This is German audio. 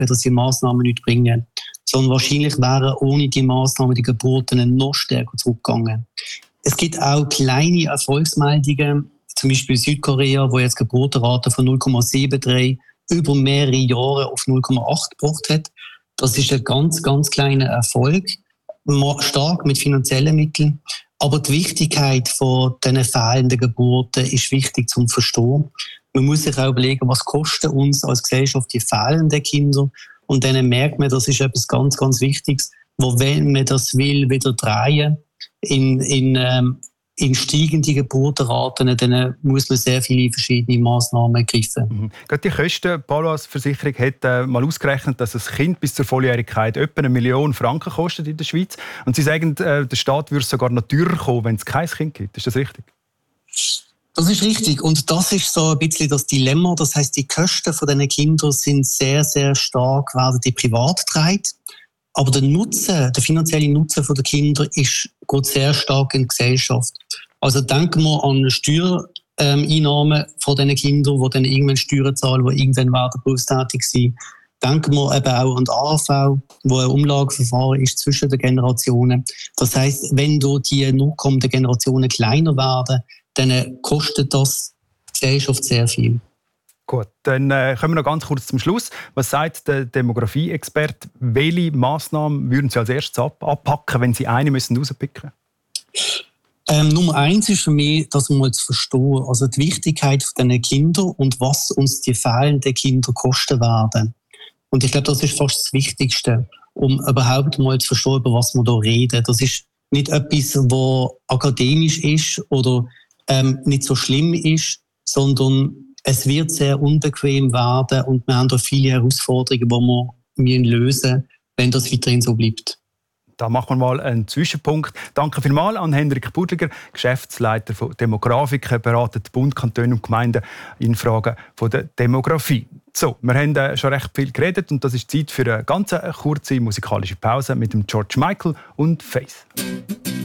dass die Massnahmen nichts bringen. Sondern wahrscheinlich wären ohne die Massnahmen die Geburten noch stärker zurückgegangen. Es gibt auch kleine Erfolgsmeldungen, zum Beispiel Südkorea, wo jetzt die Geburtenrate von 0,73 über mehrere Jahre auf 0,8 gebracht hat. Das ist ein ganz, ganz kleiner Erfolg, stark mit finanziellen Mitteln. Aber die Wichtigkeit von diesen fehlenden Geburten ist wichtig zum Verstehen. Man muss sich auch überlegen, was kosten uns als Gesellschaft die fehlenden Kinder. Und dann merkt man, das ist etwas ganz, ganz Wichtiges, wo, wenn man das will, wieder drehen in steigende Geburtenraten, dann muss man sehr viele verschiedene Massnahmen ergreifen. Gerade die Kosten, Paulus Versicherung hat mal ausgerechnet, dass ein Kind bis zur Volljährigkeit etwa 1 Million Franken kostet in der Schweiz. Und Sie sagen, der Staat würde sogar noch teurer kommen, wenn es kein Kind gibt. Ist das richtig? Das ist richtig. Und das ist so ein bisschen das Dilemma. Das heisst, die Kosten von diesen Kindern sind sehr, sehr stark, werden die privat getragen. Aber der finanzielle Nutzen der Kinder geht sehr stark in die Gesellschaft. Also denken wir an Steuereinnahmen von diesen Kindern, die dann irgendwann Steuern zahlen, die irgendwann werden berufstätig sein. Denken wir eben auch an die AHV, wo ein Umlageverfahren ist zwischen den Generationen. Das heisst, wenn die nachkommenden Generationen kleiner werden, dann kostet das die Gesellschaft sehr viel. Gut, dann kommen wir noch ganz kurz zum Schluss. Was sagt der Demografie-Experte? Welche Massnahmen würden Sie als erstes abpacken, wenn Sie eine rauspicken müssen? Nummer 1 ist für mich, das mal zu verstehen, also die Wichtigkeit dieser Kinder und was uns die fehlenden Kinder kosten werden. Und ich glaube, das ist fast das Wichtigste, um überhaupt mal zu verstehen, über was wir hier reden. Das ist nicht etwas, was akademisch ist oder nicht so schlimm ist, sondern es wird sehr unbequem werden und wir haben da viele Herausforderungen, die wir lösen müssen, wenn das weiterhin so bleibt. Da machen wir mal einen Zwischenpunkt. Danke vielmals an Hendrik Budliger, Geschäftsleiter von Demographica, beratet Bund, Kantone und Gemeinden in Fragen der Demografie. So, wir haben schon recht viel geredet und das ist Zeit für eine ganz kurze musikalische Pause mit dem George Michael und Faith.